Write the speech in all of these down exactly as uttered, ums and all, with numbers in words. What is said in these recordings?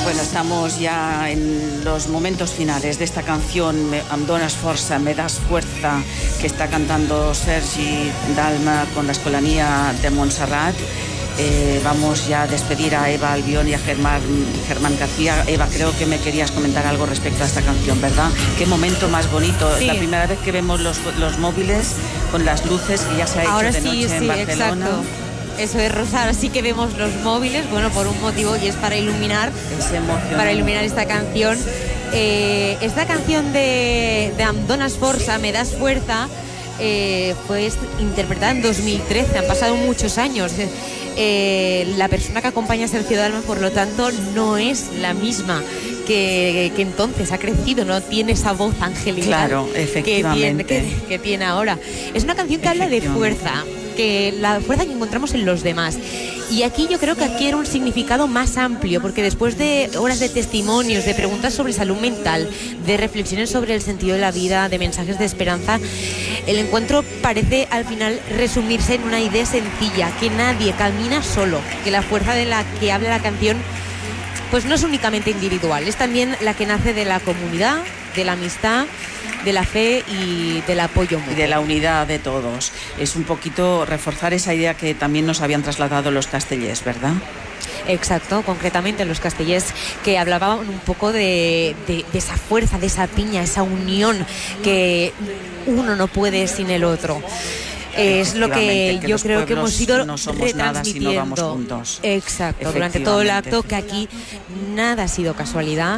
Bueno, estamos ya en los momentos finales de esta canción, Em dones força, me das fuerza, que está cantando Sergi Dalma con la Escolanía de Montserrat. Eh, vamos ya a despedir a Eva Albiol y a Germán, Germán García. Eva, creo que me querías comentar algo respecto a esta canción, ¿verdad? Qué momento más bonito. Sí. La primera vez que vemos los, los móviles con las luces que ya se ha hecho Ahora de sí, noche sí, en Barcelona. Exacto. Eso es, Rosa, ahora sí que vemos los móviles, bueno, por un motivo, y es para iluminar, para iluminar esta canción. Eh, esta canción de, de Em dones força, me das fuerza, eh, fue interpretada en dos mil trece, han pasado muchos años. Eh, la persona que acompaña a Sergio Dalma, por lo tanto, no es la misma que, que entonces, ha crecido, no tiene esa voz angelical, claro, efectivamente, que tiene, que, que tiene ahora. Es una canción que habla de fuerza, que la fuerza que encontramos en los demás. Y aquí yo creo que adquiere un significado más amplio, porque después de horas de testimonios, de preguntas sobre salud mental, de reflexiones sobre el sentido de la vida, de mensajes de esperanza, el encuentro parece al final resumirse en una idea sencilla, que nadie camina solo, que la fuerza de la que habla la canción pues no es únicamente individual, es también la que nace de la comunidad, de la amistad, de la fe y del apoyo mutuo. Y de la unidad de todos. Es un poquito reforzar esa idea que también nos habían trasladado los castellers, ¿verdad? Exacto, concretamente los castellers, que hablaban un poco de, de, de esa fuerza, de esa piña, esa unión, que uno no puede sin el otro. Es lo que, que yo creo que hemos ido no somos nada si no vamos juntos. Exacto, durante todo el acto, que aquí nada ha sido casualidad.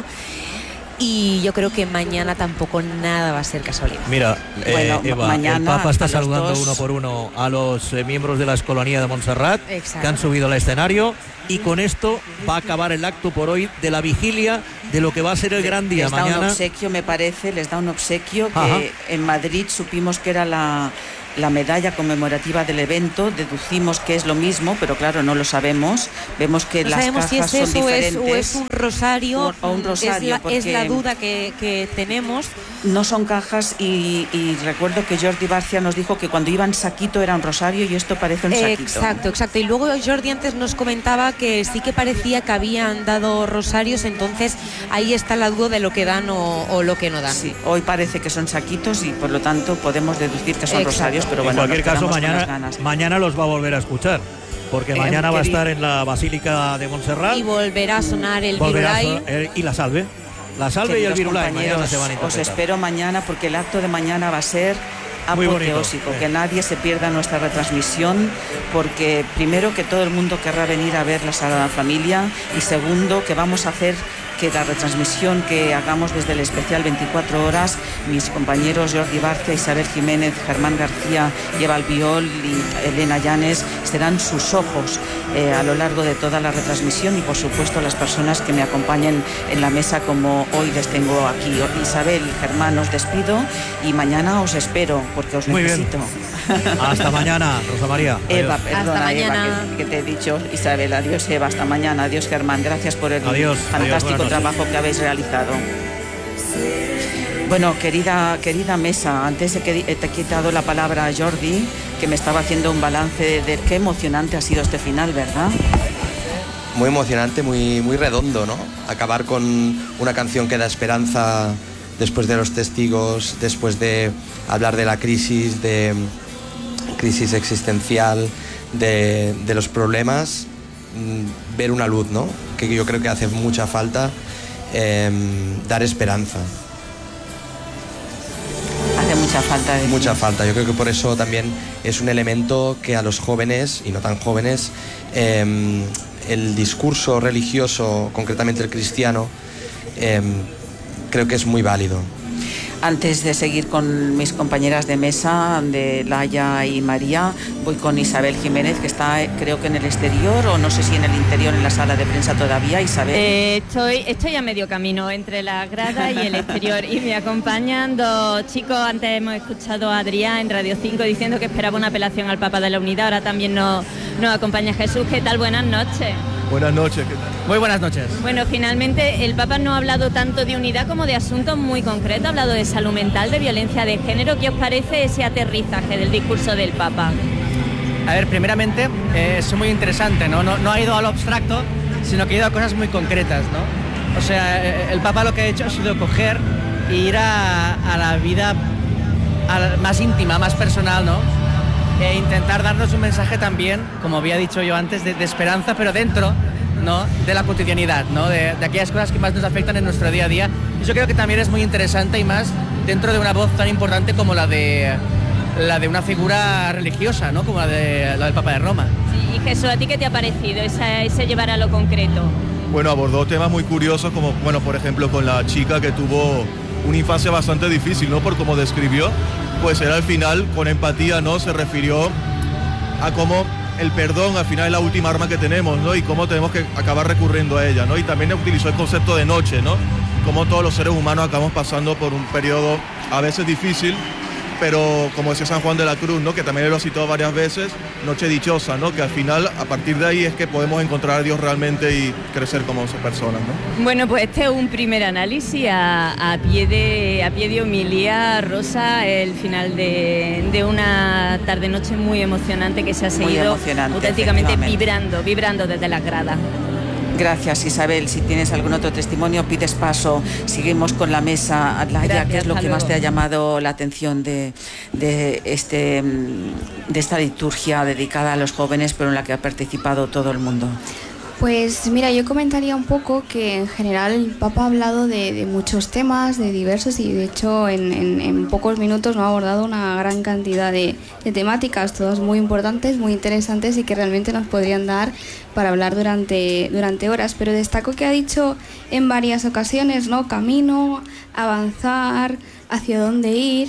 Y yo creo que mañana tampoco nada va a ser casualidad. Mira, eh, bueno, Eva, mañana, el Papa está saludando dos... uno por uno a los eh, miembros de la Escolanía de Montserrat. Exacto. Que han subido al escenario, y con esto va a acabar el acto por hoy de la vigilia de lo que va a ser el gran día les mañana. Da un obsequio, me parece, les da un obsequio que Ajá. En Madrid supimos que era la... la medalla conmemorativa del evento, deducimos que es lo mismo, pero claro, no lo sabemos. Vemos que no las sabemos cajas si es son eso, diferentes. O es un rosario, o, o un rosario es la, es la duda que, que tenemos. No son cajas, y, y recuerdo que Jordi Barcia nos dijo que cuando iba en saquito era un rosario, y esto parece un saquito. Exacto, exacto. Y luego Jordi antes nos comentaba que sí que parecía que habían dado rosarios, entonces ahí está la duda de lo que dan o, o lo que no dan. Sí, hoy parece que son saquitos y por lo tanto podemos deducir que son exacto. rosarios, pero bueno, en cualquier caso mañana, mañana los va a volver a escuchar, porque eh, mañana va a estar en la Basílica de Montserrat y volverá a sonar el Virulai eh, y la salve la salve y el Virulai. Mañana se van a os espero mañana, porque el acto de mañana va a ser apoteósico, que nadie se pierda nuestra retransmisión, porque primero que todo el mundo querrá venir a ver la Sagrada Familia, y segundo que vamos a hacer que la retransmisión que hagamos desde el especial veinticuatro horas, mis compañeros Jordi Barcia, Isabel Jiménez, Germán García, Eva Albiol y Elena Llanes serán sus ojos eh, a lo largo de toda la retransmisión, y por supuesto las personas que me acompañen en la mesa, como hoy les tengo aquí. Isabel y Germán, os despido y mañana os espero, porque os Muy necesito. Bien. Hasta mañana, Rosa María. Eva, adiós. perdona, hasta mañana. Eva, que, que te he dicho, Isabel. Adiós, Eva, hasta mañana. Adiós, Germán. Gracias por el adiós, fantástico adiós, trabajo que habéis realizado. Bueno, querida, querida mesa, antes de que te he quitado la palabra a Jordi, que me estaba haciendo un balance de, de qué emocionante ha sido este final, ¿verdad? Muy emocionante, muy, muy redondo, ¿no? Acabar con una canción que da esperanza después de los testigos, después de hablar de la crisis, de crisis existencial, de, de los problemas, ver una luz, ¿no? Que yo creo que hace mucha falta, eh, dar esperanza. Hace mucha falta. Decir. Mucha falta. Yo creo que por eso también es un elemento que a los jóvenes, y no tan jóvenes, eh, el discurso religioso, concretamente el cristiano, eh, creo que es muy válido. Antes de seguir con mis compañeras de mesa, de Laia y María, voy con Isabel Jiménez, que está creo que en el exterior, o no sé si en el interior, en la sala de prensa todavía. Isabel. Eh, estoy, estoy a medio camino entre la grada y el exterior, y me acompañan dos chicos. Antes hemos escuchado a Adrián en Radio cinco diciendo que esperaba una apelación al Papa de la Unidad. Ahora también nos, nos acompaña Jesús. ¿Qué tal? Buenas noches. Buenas noches, ¿qué tal? Muy buenas noches. Bueno, finalmente el Papa no ha hablado tanto de unidad como de asuntos muy concretos. Ha hablado de salud mental, de violencia de género. ¿Qué os parece ese aterrizaje del discurso del Papa? A ver, primeramente, eh, es muy interesante, ¿no? No, no ha ido a lo abstracto, sino que ha ido a cosas muy concretas, ¿no? O sea, el Papa lo que ha hecho ha sido coger e ir a, a la vida a la, más íntima, más personal, ¿no? E intentar darnos un mensaje también, como había dicho yo antes, de, de esperanza, pero dentro, ¿no?, de la cotidianidad, ¿no?, de, de aquellas cosas que más nos afectan en nuestro día a día. Y yo creo que también es muy interesante, y más dentro de una voz tan importante como la de la de una figura religiosa, ¿no?, como la, de, la del Papa de Roma. Sí, y Jesús, ¿a ti qué te ha parecido esa, ese llevar a lo concreto? Bueno, abordó temas muy curiosos como, bueno, por ejemplo, con la chica que tuvo una infancia bastante difícil, ¿no?, por cómo describió, pues él al final, con empatía, ¿no?, se refirió a cómo el perdón al final es la última arma que tenemos, ¿no?, y cómo tenemos que acabar recurriendo a ella, ¿no?, y también utilizó el concepto de noche, ¿no?, cómo todos los seres humanos acabamos pasando por un periodo a veces difícil, pero como decía San Juan de la Cruz, ¿no?, que también lo ha citado varias veces, noche dichosa, ¿no?, que al final, a partir de ahí es que podemos encontrar a Dios realmente y crecer como personas, ¿no? Bueno, pues este es un primer análisis a, a, pie, de, a pie de homilía, Rosa, el final de, de una tarde-noche muy emocionante que se ha seguido auténticamente vibrando, vibrando desde las gradas. Gracias, Isabel. Si tienes algún otro testimonio, pides paso. Seguimos con la mesa. Laia, ¿qué es lo que más te ha llamado la atención de, de, este, de esta liturgia dedicada a los jóvenes, pero en la que ha participado todo el mundo? Pues mira, yo comentaría un poco que en general el Papa ha hablado de, de muchos temas, de diversos, y de hecho en, en, en pocos minutos nos ha abordado una gran cantidad de, de temáticas, todas muy importantes, muy interesantes y que realmente nos podrían dar para hablar durante, durante horas. Pero destaco que ha dicho en varias ocasiones, ¿no?, camino, avanzar, hacia dónde ir,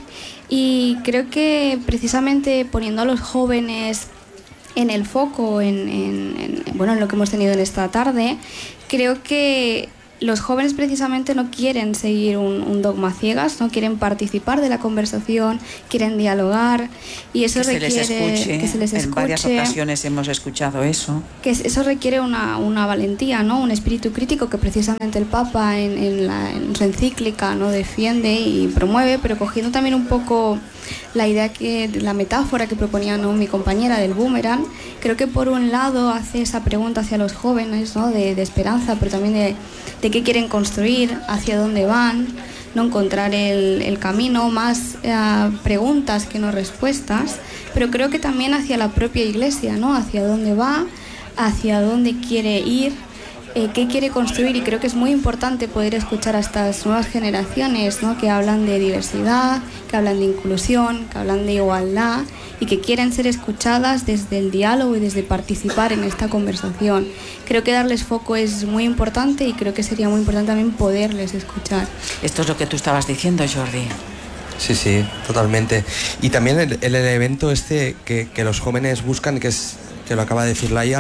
y creo que precisamente poniendo a los jóvenes en el foco, en, en, en, bueno, en lo que hemos tenido en esta tarde, creo que los jóvenes precisamente no quieren seguir un, un dogma ciegas, no quieren participar de la conversación, quieren dialogar, y eso que requiere se les escuche, que se les escuche. En varias ocasiones hemos escuchado eso. Que eso requiere una, una valentía, ¿no?, un espíritu crítico que precisamente el Papa en, en, la, en su encíclica, ¿no?, defiende y promueve, pero cogiendo también un poco la idea que, la metáfora que proponía, ¿no?, mi compañera del boomerang. Creo que por un lado hace esa pregunta hacia los jóvenes, ¿no?, de, de esperanza, pero también de, de qué quieren construir, hacia dónde van, no encontrar el, el camino, más eh, preguntas que no respuestas, pero creo que también hacia la propia Iglesia, ¿no?, hacia dónde va, hacia dónde quiere ir, eh, qué quiere construir, y creo que es muy importante poder escuchar a estas nuevas generaciones, ¿no?, que hablan de diversidad, que hablan de inclusión, que hablan de igualdad y que quieren ser escuchadas desde el diálogo y desde participar en esta conversación. Creo que darles foco es muy importante y creo que sería muy importante también poderles escuchar. Esto es lo que tú estabas diciendo, Jordi. Sí, sí, totalmente. Y también el, el evento este que, que los jóvenes buscan, que es, que lo acaba de decir Laia,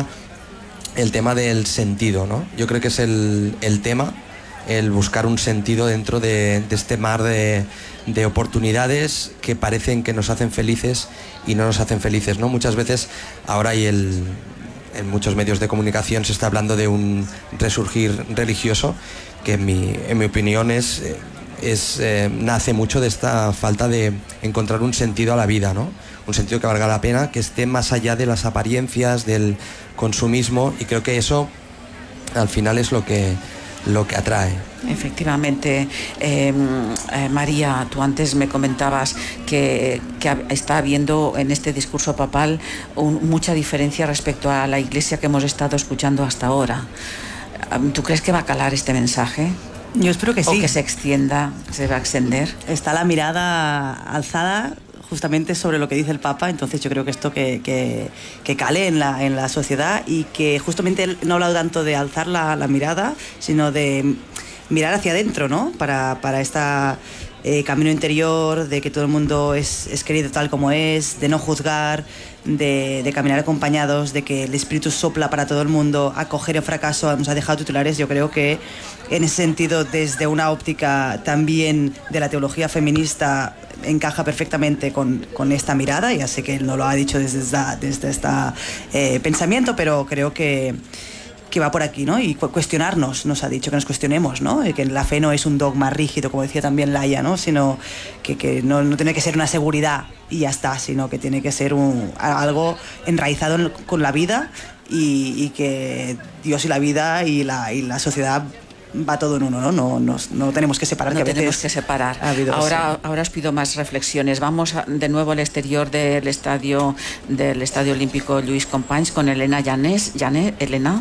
el tema del sentido, ¿no? Yo creo que es el, el tema, el buscar un sentido dentro de, de este mar de, de oportunidades que parecen que nos hacen felices y no nos hacen felices, ¿no? Muchas veces ahora hay el, en muchos medios de comunicación se está hablando de un resurgir religioso que en mi, en mi opinión es, es, eh, nace mucho de esta falta de encontrar un sentido a la vida, ¿no? Un sentido que valga la pena, que esté más allá de las apariencias, del consumismo, y creo que eso al final es lo que lo que atrae. Efectivamente. Eh, eh, María, tú antes me comentabas que, que está habiendo en este discurso papal un, mucha diferencia respecto a la Iglesia que hemos estado escuchando hasta ahora. ¿Tú crees que va a calar este mensaje? Yo espero que sí. O que se extienda, se va a extender. Está la mirada alzada justamente sobre lo que dice el Papa, entonces yo creo que esto que, que, que cale en la, en la sociedad, y que justamente él no ha hablado tanto de alzar la, la mirada, sino de mirar hacia adentro, ¿no? Para, para esta eh, camino interior, de que todo el mundo es, es querido tal como es, de no juzgar, de, de caminar acompañados, de que el Espíritu sopla para todo el mundo, acoger el fracaso, nos ha dejado titulares. Yo creo que en ese sentido, desde una óptica también de la teología feminista, encaja perfectamente con, con esta mirada. Ya sé que él no lo ha dicho desde este desde esta, eh, pensamiento, pero creo que, que va por aquí, ¿no? Y cuestionarnos, nos ha dicho que nos cuestionemos, ¿no? Y que la fe no es un dogma rígido, como decía también Laia, ¿no? Sino que, que no, no tiene que ser una seguridad y ya está, sino que tiene que ser un, algo enraizado en, con la vida, y, y que Dios y la vida y la, y la sociedad va todo en uno, ¿no? No, no, no tenemos que separar. No que a tenemos veces que separar. Ha habido, ahora, sí. ahora os pido más reflexiones. Vamos a, de nuevo al exterior del estadio del Estadio Olímpico Lluís Companys con Elena Llanes. Llanes, Elena.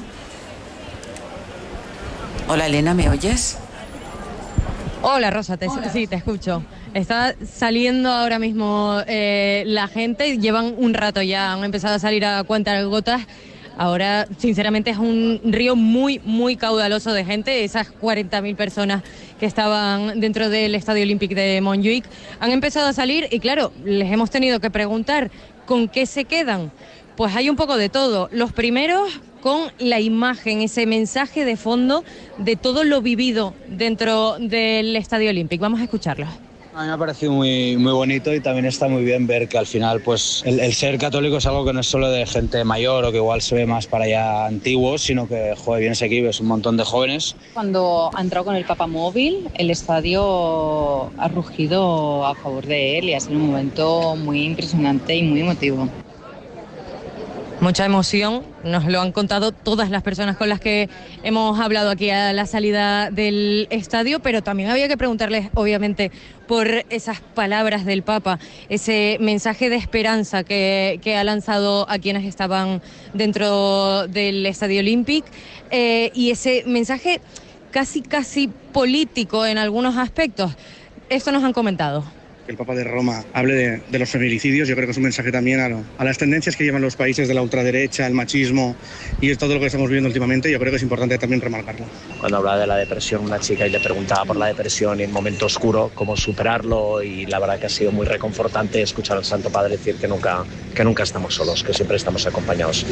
Hola Elena, ¿me oyes? Hola Rosa, te, Hola. sí, te escucho. Está saliendo ahora mismo eh, la gente, llevan un rato ya, han empezado a salir a cuentas gotas. Ahora, sinceramente, es un río muy, muy caudaloso de gente. Esas cuarenta mil personas que estaban dentro del Estadio Olímpico de Montjuïc han empezado a salir y, claro, les hemos tenido que preguntar ¿con qué se quedan? Pues hay un poco de todo. Los primeros con la imagen, ese mensaje de fondo de todo lo vivido dentro del Estadio Olímpico. Vamos a escucharlo. A mí me ha parecido muy, muy bonito y también está muy bien ver que al final pues el, el ser católico es algo que no es solo de gente mayor o que igual se ve más para allá antiguos, sino que, joder, vienes aquí, ves un montón de jóvenes. Cuando ha entrado con el papamóvil, el estadio ha rugido a favor de él y ha sido un momento muy impresionante y muy emotivo. Mucha emoción, nos lo han contado todas las personas con las que hemos hablado aquí a la salida del estadio, pero también había que preguntarles, obviamente, por esas palabras del Papa, ese mensaje de esperanza que, que ha lanzado a quienes estaban dentro del Estadio Olímpico eh, y ese mensaje casi, casi político en algunos aspectos. Esto nos han comentado. Que el Papa de Roma hable de, de los feminicidios, yo creo que es un mensaje también a, lo, a las tendencias que llevan los países de la ultraderecha, el machismo y todo lo que estamos viviendo últimamente. Yo creo que es importante también remarcarlo. Cuando hablaba de la depresión, una chica y le preguntaba por la depresión y el momento oscuro, cómo superarlo, y la verdad que ha sido muy reconfortante escuchar al Santo Padre decir que nunca, que nunca estamos solos, que siempre estamos acompañados.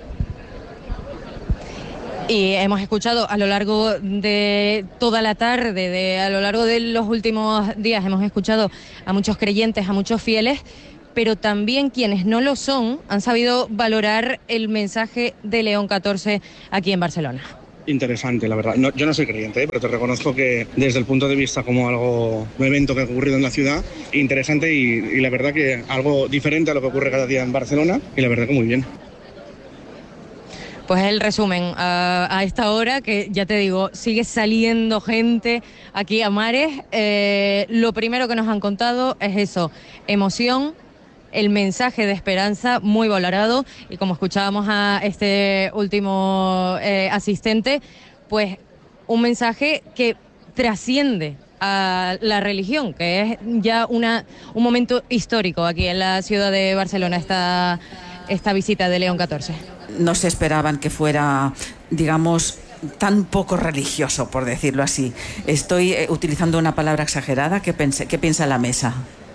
Y hemos escuchado a lo largo de toda la tarde, de, a lo largo de los últimos días, hemos escuchado a muchos creyentes, a muchos fieles, pero también quienes no lo son han sabido valorar el mensaje de León catorce aquí en Barcelona. Interesante, la verdad. No, yo no soy creyente, ¿eh? pero te reconozco que desde el punto de vista como algo, un evento que ha ocurrido en la ciudad, interesante y, y la verdad que algo diferente a lo que ocurre cada día en Barcelona y la verdad que muy bien. Pues el resumen a, a esta hora, que ya te digo, sigue saliendo gente aquí a Mares. Eh, lo primero que nos han contado es eso, emoción, el mensaje de esperanza muy valorado, y como escuchábamos a este último eh, asistente, pues un mensaje que trasciende a la religión, que es ya una, un momento histórico aquí en la ciudad de Barcelona, esta, esta visita de León catorce. No se esperaban que fuera, digamos, tan poco religioso, por decirlo así. Estoy eh, utilizando una palabra exagerada. ¿Qué, pense, ¿Qué piensa la mesa?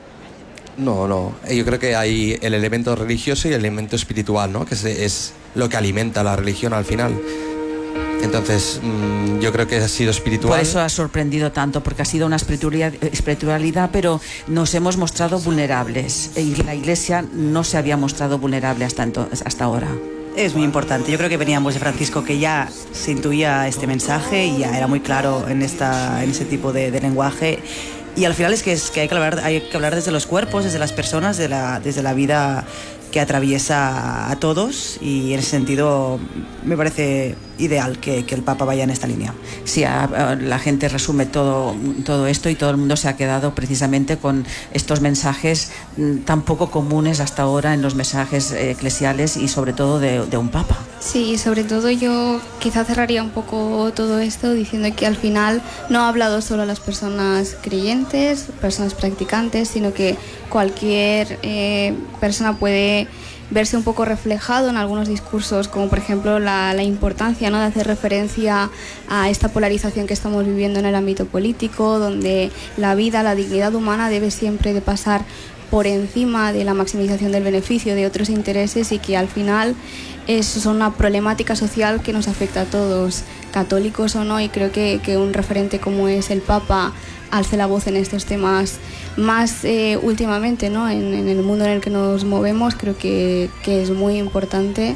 No, no. Yo creo que hay el elemento religioso y el elemento espiritual, ¿no? Que es, es lo que alimenta la religión al final. Entonces, mmm, yo creo que ha sido espiritual. Por eso ha sorprendido tanto, porque ha sido una espiritualidad, espiritualidad, pero nos hemos mostrado vulnerables. Y la Iglesia no se había mostrado vulnerable hasta, entonces, hasta ahora. Es muy importante. Yo creo que veníamos de Francisco, que ya se intuía este mensaje y ya era muy claro en, esta, en ese tipo de, de lenguaje. Y al final es que, es que, hay, que hablar, hay que hablar desde los cuerpos, desde las personas, de la, desde la vida que atraviesa a todos, y en ese sentido me parece ideal que, que el Papa vaya en esta línea. Sí, a, a, la gente resume todo, todo esto y todo el mundo se ha quedado precisamente con estos mensajes tan poco comunes hasta ahora en los mensajes eclesiales y sobre todo de, de un Papa. Sí, sobre todo yo quizá cerraría un poco todo esto diciendo que al final no ha hablado solo a las personas creyentes, personas practicantes, sino que cualquier eh, persona puede verse un poco reflejado en algunos discursos, como por ejemplo la, la importancia, ¿no?, de hacer referencia a esta polarización que estamos viviendo en el ámbito político, donde la vida, la dignidad humana debe siempre de pasar por encima de la maximización del beneficio de otros intereses, y que al final es una problemática social que nos afecta a todos, católicos o no, y creo que, que un referente como es el Papa alce la voz en estos temas más eh, últimamente, ¿no?, en, en el mundo en el que nos movemos. Creo que, que es muy importante.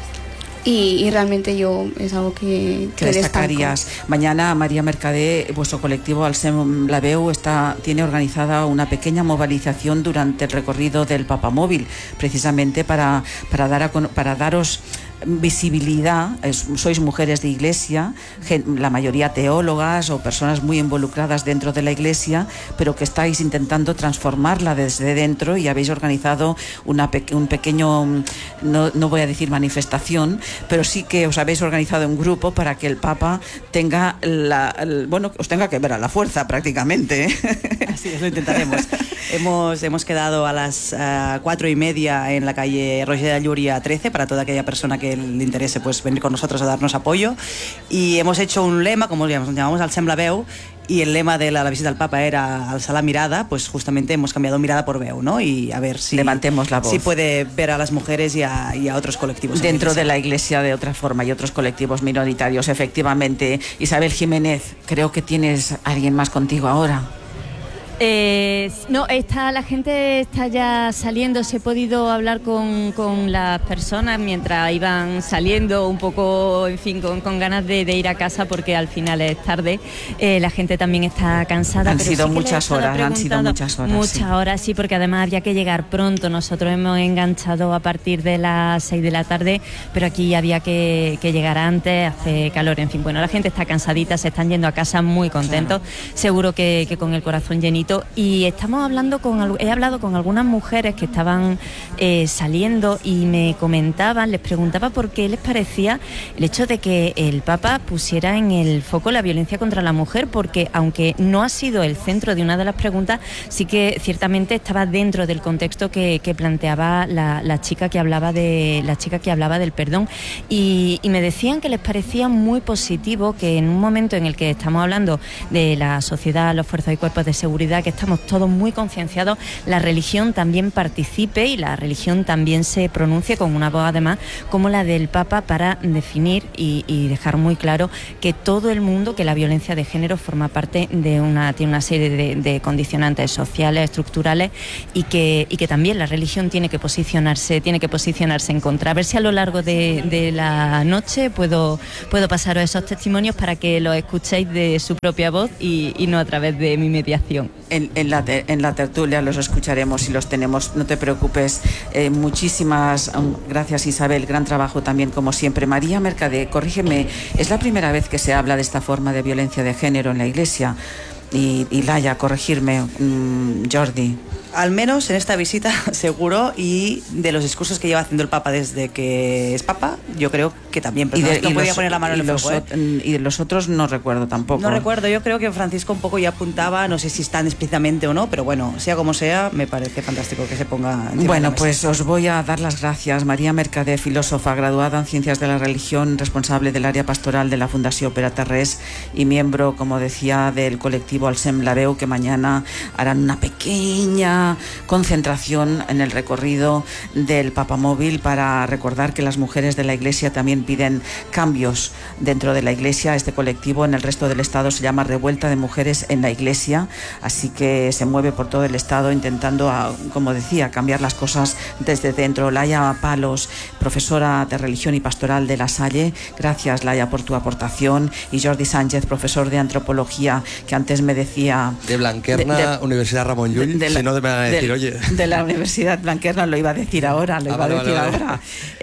Y, y realmente yo es algo que, que que destacarías. Destaco. Mañana, María Mercadé, vuestro colectivo Alcem la Veu está, tiene organizada una pequeña movilización durante el recorrido del Papamóvil, precisamente para, para, dar a, para daros visibilidad, es, sois mujeres de iglesia, gen, la mayoría teólogas o personas muy involucradas dentro de la iglesia, pero que estáis intentando transformarla desde dentro y habéis organizado una pe un pequeño, no, no voy a decir manifestación, pero sí que os habéis organizado un grupo para que el Papa tenga la, el, bueno, os tenga que ver a la fuerza prácticamente, ¿eh? Así es, lo intentaremos. hemos, hemos quedado a las uh, cuatro y media en la calle Roger de Llúria trece para toda aquella persona que le interese pues venir con nosotros a darnos apoyo, y hemos hecho un lema, como llamamos, llamamos Alcem la veu, y el lema de la, la visita al Papa era alzar la mirada, pues justamente hemos cambiado mirada por veu, ¿no? Y a ver si levantemos la voz, si puede ver a las mujeres y a, y a otros colectivos dentro de la iglesia de otra forma y otros colectivos minoritarios. Efectivamente, Isabel Jiménez, creo que tienes a alguien más contigo ahora. Eh, no, está, la gente está ya saliendo. Se he podido hablar con, con las personas mientras iban saliendo, un poco, en fin, con, con ganas de, de ir a casa porque al final es tarde. Eh, la gente también está cansada. Han pero sido sí muchas horas, han sido muchas horas. Muchas sí. horas, sí, porque además había que llegar pronto. Nosotros hemos enganchado a partir de las seis de la tarde, pero aquí había que, que llegar antes, hace calor, en fin. Bueno, la gente está cansadita, se están yendo a casa muy contentos, claro. Seguro que, que con el corazón llenito. Y estamos hablando con, he hablado con algunas mujeres que estaban eh, saliendo y me comentaban, les preguntaba por qué les parecía el hecho de que el Papa pusiera en el foco la violencia contra la mujer, porque aunque no ha sido el centro de una de las preguntas, sí que ciertamente estaba dentro del contexto que, que planteaba la, la chica que hablaba de la chica que hablaba del perdón, y, y me decían que les parecía muy positivo que en un momento en el que estamos hablando de la sociedad, los fuerzas y cuerpos de seguridad, que estamos todos muy concienciados, la religión también participe y la religión también se pronuncie con una voz además como la del Papa para definir y, y dejar muy claro que todo el mundo, que la violencia de género forma parte de una, tiene una serie de, de condicionantes sociales, estructurales, y que, y que también la religión tiene que posicionarse, tiene que posicionarse en contra. A ver si a lo largo de, de la noche puedo, puedo pasaros esos testimonios para que los escuchéis de su propia voz y, y no a través de mi mediación. En, en, la, en la tertulia los escucharemos y los tenemos, no te preocupes. Eh, muchísimas um, gracias, Isabel, gran trabajo también como siempre. María Mercadé, corrígeme, ¿es la primera vez que se habla de esta forma de violencia de género en la Iglesia? Y, y Laia, corregirme, um, Jordi. Al menos en esta visita, seguro, y de los discursos que lleva haciendo el Papa desde que es Papa, yo creo que también. Pero y de, no y podía los, poner la mano en el los, fuego, ¿eh? Y de los otros no recuerdo tampoco. No recuerdo, yo creo que Francisco un poco ya apuntaba, no sé si tan explícitamente o no, pero bueno, sea como sea, me parece fantástico que se ponga encima. Bueno, pues os voy a dar las gracias. María Mercadé, filósofa, graduada en Ciencias de la Religión, responsable del área pastoral de la Fundació Pere Tarrés y miembro, como decía, del colectivo Alcem la veu, que mañana harán una pequeña concentración en el recorrido del Papamóvil para recordar que las mujeres de la Iglesia también piden cambios dentro de la Iglesia. Este colectivo en el resto del Estado se llama Revuelta de Mujeres en la Iglesia, así que se mueve por todo el Estado intentando, como decía, cambiar las cosas desde dentro. Laia Palos, profesora de Religión y Pastoral de La Salle, gracias, Laia, por tu aportación, y Jordi Sánchez, profesor de Antropología, que antes me decía... De Blanquerna, de, de, Universidad Ramon Llull, de, de la, si no te van a decir, de, oye... De la Universidad Blanquerna, lo iba a decir ahora, lo ah, iba vale, a decir vale, ahora, vale.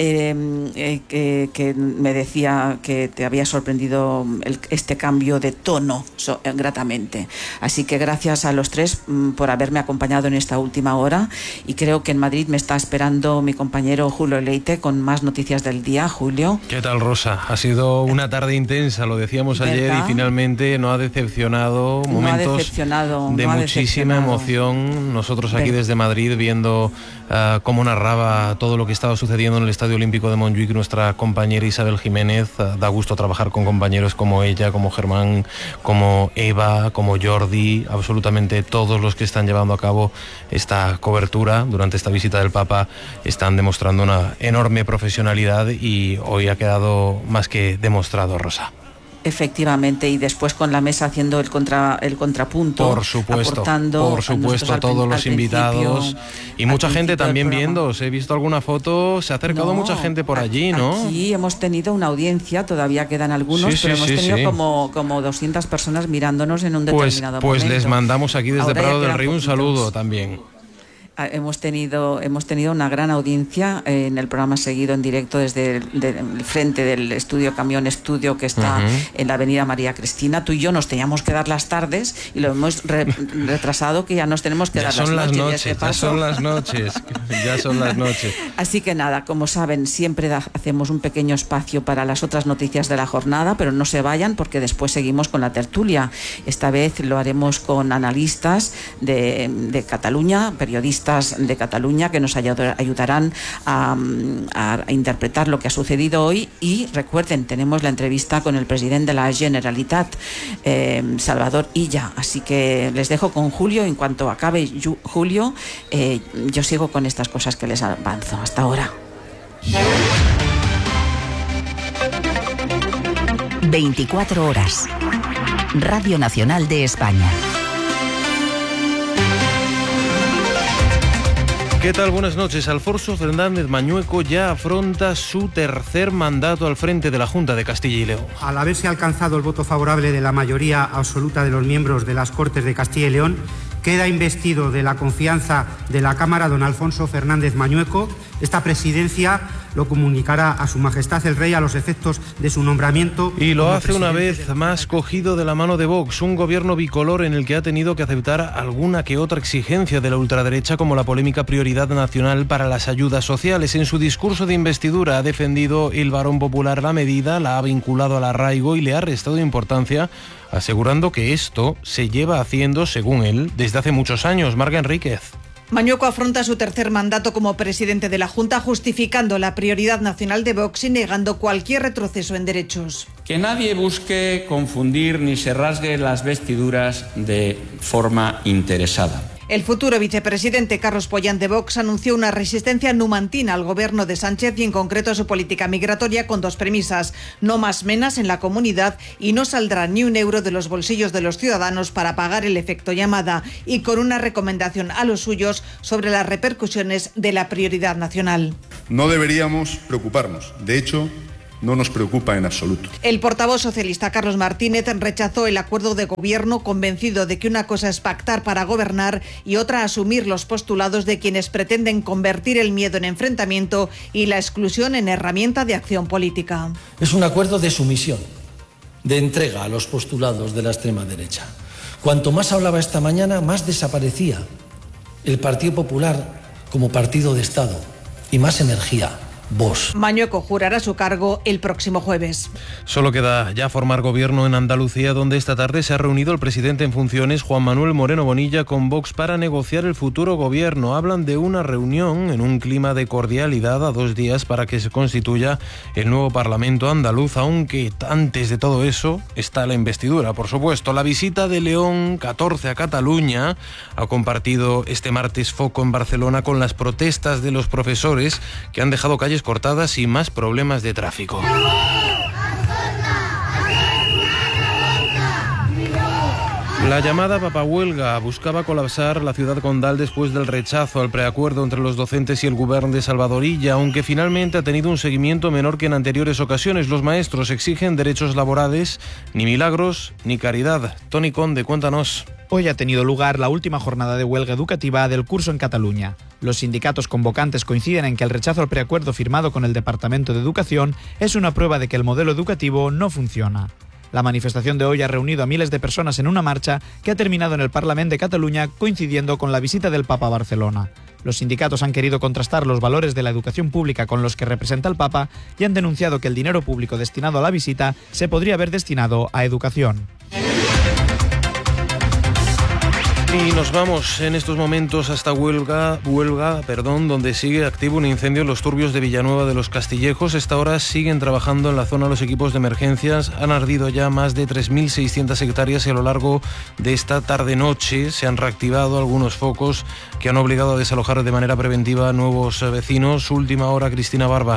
eh, eh, que, que me decía que te había sorprendido el, este cambio de tono so, eh, gratamente. Así que gracias a los tres mm, por haberme acompañado en esta última hora, y creo que en Madrid me está esperando mi compañero Julio Leite con más noticias del día. Julio. ¿Qué tal, Rosa? Ha sido una tarde intensa, lo decíamos ¿verdad? Ayer, y finalmente no ha decepcionado, no momentos ha decepcionado, de no muchísima emoción. Nosotros aquí desde Madrid viendo uh, cómo narraba todo lo que estaba sucediendo en el Estadio Olímpico de Montjuic nuestra compañera Isabel Jiménez. Uh, da gusto trabajar con compañeros como ella, como Germán, como Eva, como Jordi, absolutamente todos los que están llevando a cabo esta cobertura durante esta visita del Papa están demostrando una enorme profesionalidad, y hoy ha quedado más que demostrado, Rosa. Efectivamente, y después con la mesa haciendo el contra el contrapunto, por supuesto, aportando por supuesto, a todos los invitados y mucha gente también viendo. Os he visto alguna foto, se ha acercado no, mucha gente por allí, ¿no? Aquí hemos tenido una audiencia, todavía quedan algunos, sí, pero sí, hemos sí, tenido sí. como como doscientas personas mirándonos en un determinado pues, momento. Pues les mandamos aquí desde Ahora Prado del Río poquitos. un saludo también. Hemos tenido, hemos tenido una gran audiencia en el programa seguido en directo desde el, de, el frente del estudio Camión Estudio, que está uh-huh. en la avenida María Cristina. Tú y yo nos teníamos que dar las tardes y lo hemos re, retrasado, que ya nos tenemos que ya dar son las noches. noches Ya, ya son las noches, ya son las noches. Así que nada, como saben, siempre da, hacemos un pequeño espacio para las otras noticias de la jornada, pero no se vayan porque después seguimos con la tertulia. Esta vez lo haremos con analistas de, de Cataluña, periodistas de Cataluña, que nos ayudarán a, a interpretar lo que ha sucedido hoy. Y recuerden, tenemos la entrevista con el presidente de la Generalitat, eh, Salvador Illa. Así que les dejo con Julio. En cuanto acabe Julio, eh, yo sigo con estas cosas que les avanzo. Hasta ahora. veinticuatro horas. Radio Nacional de España. ¿Qué tal? Buenas noches. Alfonso Fernández Mañueco ya afronta su tercer mandato al frente de la Junta de Castilla y León. Al haberse alcanzado el voto favorable de la mayoría absoluta de los miembros de las Cortes de Castilla y León, queda investido de la confianza de la Cámara don Alfonso Fernández Mañueco. Esta presidencia lo comunicará a Su Majestad el Rey a los efectos de su nombramiento. Y lo hace una vez más cogido de la mano de Vox, un gobierno bicolor en el que ha tenido que aceptar alguna que otra exigencia de la ultraderecha, como la polémica prioridad nacional para las ayudas sociales. En su discurso de investidura ha defendido el varón popular la medida, la ha vinculado al arraigo y le ha restado importancia, asegurando que esto se lleva haciendo, según él, desde hace muchos años. Marga Enríquez. Mañueco afronta su tercer mandato como presidente de la Junta, justificando la prioridad nacional de Vox y negando cualquier retroceso en derechos. Que nadie busque confundir ni se rasgue las vestiduras de forma interesada. El futuro vicepresidente Carlos Pollán de Vox anunció una resistencia numantina al gobierno de Sánchez y en concreto a su política migratoria, con dos premisas: no más menas en la comunidad y no saldrá ni un euro de los bolsillos de los ciudadanos para pagar el efecto llamada, y con una recomendación a los suyos sobre las repercusiones de la prioridad nacional. No deberíamos preocuparnos. De hecho, no nos preocupa en absoluto. El portavoz socialista Carlos Martínez rechazó el acuerdo de gobierno, convencido de que una cosa es pactar para gobernar y otra asumir los postulados de quienes pretenden convertir el miedo en enfrentamiento y la exclusión en herramienta de acción política. Es un acuerdo de sumisión, de entrega a los postulados de la extrema derecha. Cuanto más hablaba esta mañana, más desaparecía el Partido Popular como partido de Estado y más emergía Vox. Mañueco jurará su cargo el próximo jueves. Solo queda ya formar gobierno en Andalucía, donde esta tarde se ha reunido el presidente en funciones, Juan Manuel Moreno Bonilla, con Vox para negociar el futuro gobierno. Hablan de una reunión en un clima de cordialidad a dos días para que se constituya el nuevo Parlamento andaluz, aunque antes de todo eso está la investidura, por supuesto. La visita de León catorce a Cataluña ha compartido este martes foco en Barcelona con las protestas de los profesores, que han dejado calles cortadas y más problemas de tráfico. La llamada papahuelga buscaba colapsar la ciudad condal después del rechazo al preacuerdo entre los docentes y el gobierno de Salvador Illa, aunque finalmente ha tenido un seguimiento menor que en anteriores ocasiones. Los maestros exigen derechos laborales, ni milagros ni caridad. Toni Conde, cuéntanos. Hoy ha tenido lugar la última jornada de huelga educativa del curso en Cataluña. Los sindicatos convocantes coinciden en que el rechazo al preacuerdo firmado con el Departamento de Educación es una prueba de que el modelo educativo no funciona. La manifestación de hoy ha reunido a miles de personas en una marcha que ha terminado en el Parlamento de Cataluña, coincidiendo con la visita del Papa a Barcelona. Los sindicatos han querido contrastar los valores de la educación pública con los que representa el Papa y han denunciado que el dinero público destinado a la visita se podría haber destinado a educación. Y nos vamos en estos momentos hasta Huelva, Huelva, perdón, donde sigue activo un incendio en los turbios de Villanueva de los Castillejos. A esta hora siguen trabajando en la zona los equipos de emergencias. Han ardido ya más de tres mil seiscientas hectáreas y a lo largo de esta tarde-noche se han reactivado algunos focos que han obligado a desalojar de manera preventiva a nuevos vecinos. Última hora, Cristina Barba.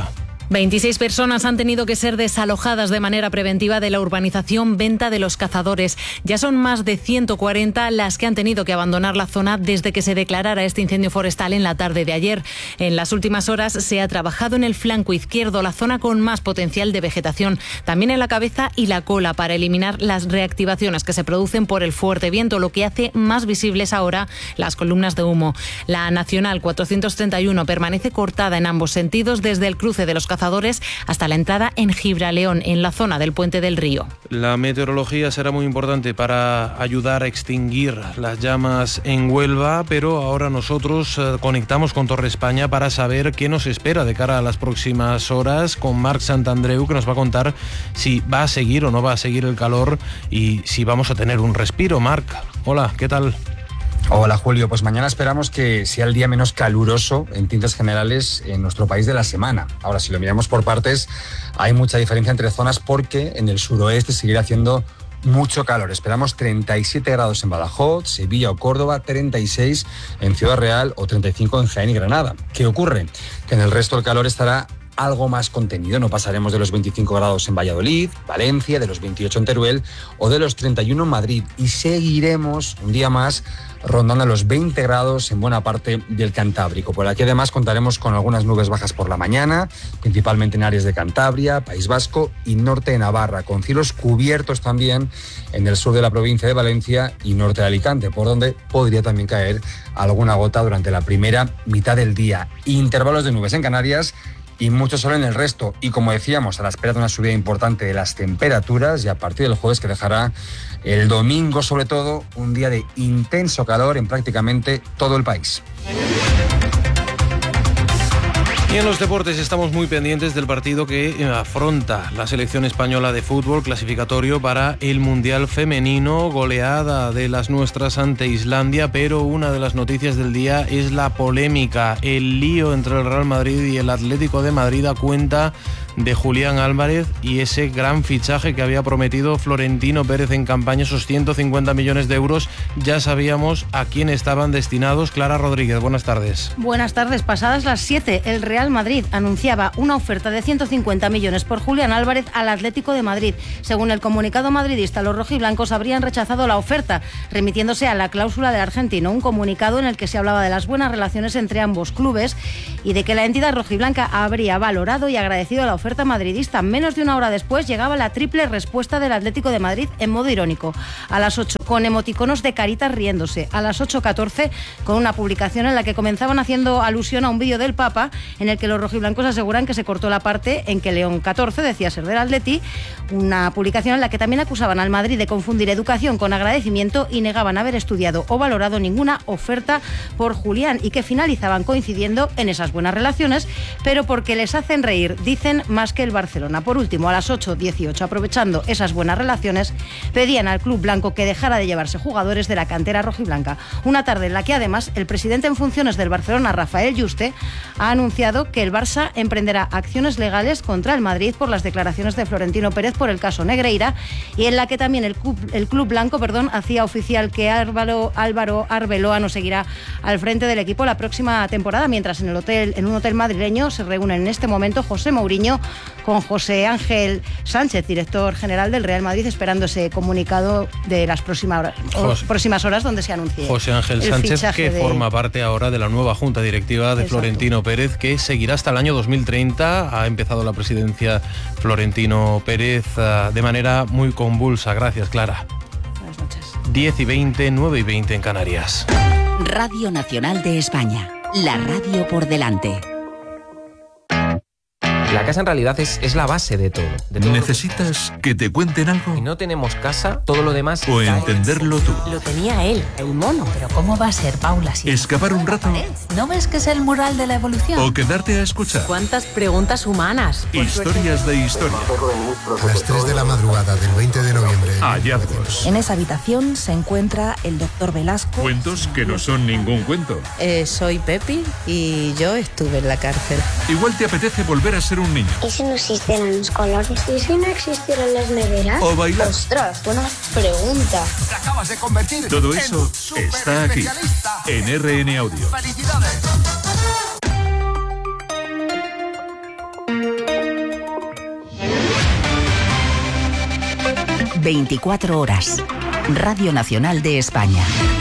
veintiséis personas han tenido que ser desalojadas de manera preventiva de la urbanización Venta de los Cazadores. Ya son más de ciento cuarenta las que han tenido que abandonar la zona desde que se declarara este incendio forestal en la tarde de ayer. En las últimas horas se ha trabajado en el flanco izquierdo, la zona con más potencial de vegetación, también en la cabeza y la cola, para eliminar las reactivaciones que se producen por el fuerte viento, lo que hace más visibles ahora las columnas de humo. La Nacional cuatrocientos treinta y uno permanece cortada en ambos sentidos desde el cruce de los Cazadores hasta la entrada en Gibraleón, en la zona del Puente del Río. La meteorología será muy importante para ayudar a extinguir las llamas en Huelva, pero ahora nosotros eh, conectamos con Torre España para saber qué nos espera de cara a las próximas horas con Marc Santandreu, que nos va a contar si va a seguir o no va a seguir el calor y si vamos a tener un respiro. Marc, hola, ¿qué tal? Hola Julio, pues mañana esperamos que sea el día menos caluroso en tintes generales en nuestro país de la semana. Ahora, si lo miramos por partes, hay mucha diferencia entre zonas porque en el suroeste seguirá haciendo mucho calor. Esperamos treinta y siete grados en Badajoz, Sevilla o Córdoba, treinta y seis en Ciudad Real o treinta y cinco en Jaén y Granada. ¿Qué ocurre? Que en el resto el calor estará algo más contenido. No pasaremos de los veinticinco grados en Valladolid, Valencia, de los veintiocho en Teruel o de los treinta y uno en Madrid. Y seguiremos un día más rondando los veinte grados en buena parte del Cantábrico. Por aquí además contaremos con algunas nubes bajas por la mañana, principalmente en áreas de Cantabria, País Vasco y norte de Navarra, con cielos cubiertos también en el sur de la provincia de Valencia y norte de Alicante, por donde podría también caer alguna gota durante la primera mitad del día. Intervalos de nubes en Canarias y mucho sol en el resto. Y como decíamos, a la espera de una subida importante de las temperaturas y a partir del jueves, que dejará el domingo sobre todo un día de intenso calor en prácticamente todo el país. Y en los deportes estamos muy pendientes del partido que afronta la selección española de fútbol clasificatorio para el Mundial Femenino, goleada de las nuestras ante Islandia, pero una de las noticias del día es la polémica, el lío entre el Real Madrid y el Atlético de Madrid a cuenta de Julián Álvarez y ese gran fichaje que había prometido Florentino Pérez en campaña, esos ciento cincuenta millones de euros. Ya sabíamos a quién estaban destinados. Clara Rodríguez, buenas tardes. Buenas tardes. Pasadas las siete, el Real Madrid anunciaba una oferta de ciento cincuenta millones por Julián Álvarez al Atlético de Madrid. Según el comunicado madridista, los rojiblancos habrían rechazado la oferta, remitiéndose a la cláusula del argentino, un comunicado en el que se hablaba de las buenas relaciones entre ambos clubes y de que la entidad rojiblanca habría valorado y agradecido la oferta madridista. Menos de una hora después llegaba la triple respuesta del Atlético de Madrid en modo irónico. A las ocho, con emoticonos de caritas riéndose. A las ocho catorce, con una publicación en la que comenzaban haciendo alusión a un vídeo del Papa, en el que los rojiblancos aseguran que se cortó la parte en que León catorce decía ser del Atleti, una publicación en la que también acusaban al Madrid de confundir educación con agradecimiento y negaban haber estudiado o valorado ninguna oferta por Julián, y que finalizaban coincidiendo en esas buenas relaciones, pero porque les hacen reír, dicen, más que el Barcelona. Por último, a las ocho dieciocho, aprovechando esas buenas relaciones, pedían al club blanco que dejara de llevarse jugadores de la cantera rojiblanca. Una tarde en la que además el presidente en funciones del Barcelona, Rafael Yuste, ha anunciado que el Barça emprenderá acciones legales contra el Madrid por las declaraciones de Florentino Pérez por el caso Negreira, y en la que también el club, el club blanco perdón, hacía oficial que Álvaro, Álvaro Arbeloa no seguirá al frente del equipo la próxima temporada, mientras en el hotel, en un hotel madrileño se reúnen en este momento José Mourinho con José Ángel Sánchez, director general del Real Madrid, esperando ese comunicado de las próximas horas, José, próximas horas donde se anuncie José Ángel Sánchez, que de... forma parte ahora de la nueva junta directiva de Exacto. Florentino Pérez, que seguirá hasta el año dos mil treinta. Ha empezado la presidencia Florentino Pérez de manera muy convulsa. Gracias, Clara. Buenas noches. diez y veinte, nueve y veinte en Canarias. Radio Nacional de España, la radio por delante. La casa en realidad es, es la base de todo. De todo ¿Necesitas que... que te cuenten algo? Si no tenemos casa, todo lo demás... O entenderlo tú. Lo tenía él, el mono. Pero ¿cómo va a ser, Paula? Si ¿Escapar un rato? ¿No ves que es el mural de la evolución? ¿O quedarte a escuchar? ¿Cuántas preguntas humanas? Historias de historia. A las tres de la madrugada del veinte de noviembre. Hallazgos. En esa habitación se encuentra el doctor Velasco. Cuentos que no son ningún cuento. Eh, soy Pepi y yo estuve en la cárcel. Igual te apetece volver a ser un niño. ¿Y si no existieran los colores? ¿Y si no existieran las neveras? ¿O bailar? ¡Ostras, buena pregunta! Te acabas de convertir. Todo eso está aquí, en R N Audio. ¡Felicidades! veinticuatro horas. Radio Nacional de España.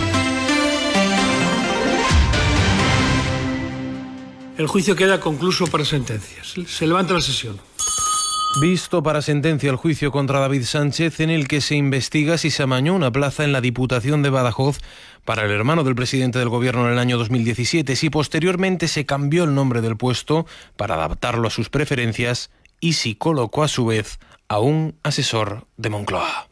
El juicio queda concluso para sentencias. Se levanta la sesión. Visto para sentencia el juicio contra David Sánchez, en el que se investiga si se amañó una plaza en la Diputación de Badajoz para el hermano del presidente del Gobierno en el año dos mil diecisiete, si posteriormente se cambió el nombre del puesto para adaptarlo a sus preferencias y si colocó a su vez a un asesor de Moncloa.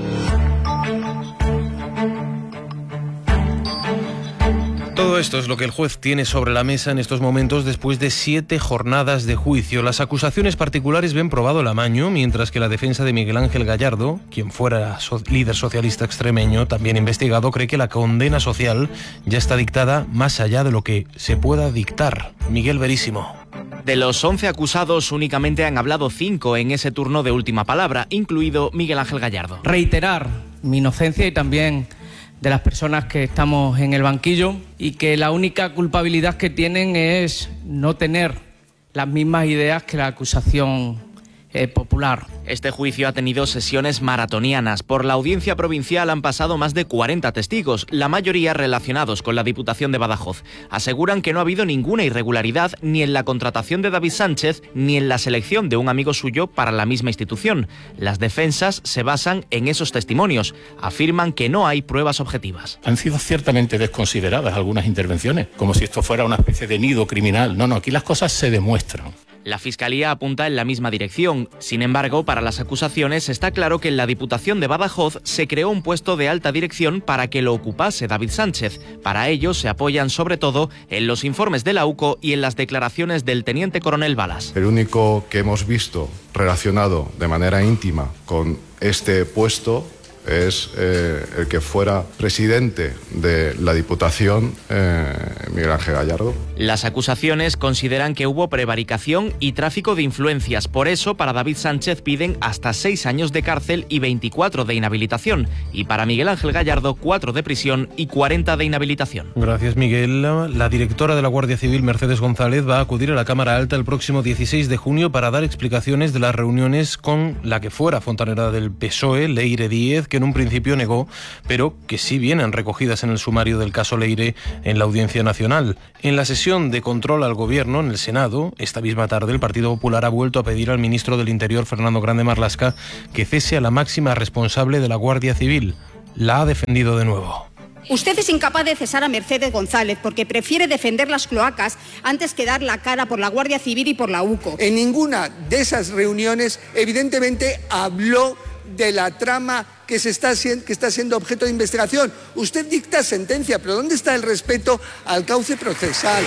Todo esto es lo que el juez tiene sobre la mesa en estos momentos después de siete jornadas de juicio. Las acusaciones particulares ven probado el amaño, mientras que la defensa de Miguel Ángel Gallardo, quien fuera so- líder socialista extremeño, también investigado, cree que la condena social ya está dictada más allá de lo que se pueda dictar. Miguel Verísimo. De los once acusados, únicamente han hablado cinco en ese turno de última palabra, incluido Miguel Ángel Gallardo. Reiterar mi inocencia y también de las personas que estamos en el banquillo y que la única culpabilidad que tienen es no tener las mismas ideas que la acusación eh, popular. Este juicio ha tenido sesiones maratonianas. Por la audiencia provincial han pasado más de cuarenta testigos, la mayoría relacionados con la Diputación de Badajoz. Aseguran que no ha habido ninguna irregularidad ni en la contratación de David Sánchez ni en la selección de un amigo suyo para la misma institución. Las defensas se basan en esos testimonios. Afirman que no hay pruebas objetivas. Han sido ciertamente desconsideradas algunas intervenciones, como si esto fuera una especie de nido criminal. No, no, aquí las cosas se demuestran. La Fiscalía apunta en la misma dirección. Sin embargo, para las acusaciones está claro que en la Diputación de Badajoz se creó un puesto de alta dirección para que lo ocupase David Sánchez. Para ello se apoyan sobre todo en los informes de la U C O y en las declaraciones del teniente coronel Balas. El único que hemos visto relacionado de manera íntima con este puesto es eh, el que fuera presidente de la Diputación, eh, Miguel Ángel Gallardo. Las acusaciones consideran que hubo prevaricación y tráfico de influencias. Por eso, para David Sánchez piden hasta seis años de cárcel y veinticuatro de inhabilitación. Y para Miguel Ángel Gallardo, cuatro de prisión y cuarenta de inhabilitación. Gracias, Miguel. La directora de la Guardia Civil, Mercedes González, va a acudir a la Cámara Alta el próximo dieciséis de junio para dar explicaciones de las reuniones con la que fuera fontanera del P S O E, Leire Díez, que en un principio negó, pero que sí vienen recogidas en el sumario del caso Leire en la Audiencia Nacional. En la sesión de control al Gobierno en el Senado, esta misma tarde, el Partido Popular ha vuelto a pedir al ministro del Interior, Fernando Grande Marlaska, que cese a la máxima responsable de la Guardia Civil. La ha defendido de nuevo. Usted es incapaz de cesar a Mercedes González porque prefiere defender las cloacas antes que dar la cara por la Guardia Civil y por la U C O. En ninguna de esas reuniones, evidentemente, habló de la trama que, se está, que está siendo objeto de investigación. Usted dicta sentencia, pero ¿dónde está el respeto al cauce procesal?